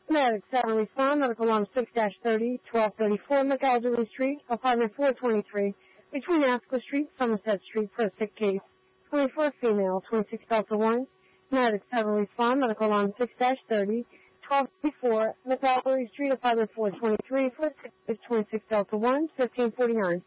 Medic 7 respond, medical alarm 6-30, 1234 McAlderley Street, apartment 423, between Ascot Street, Somerset Street, for a sick case. 24 female, 26 Delta 1. Medic 7 respond, medical alarm 6-30, 1234 McAlderley Street, apartment 423, for a sick case, 26 Delta 1, 1549.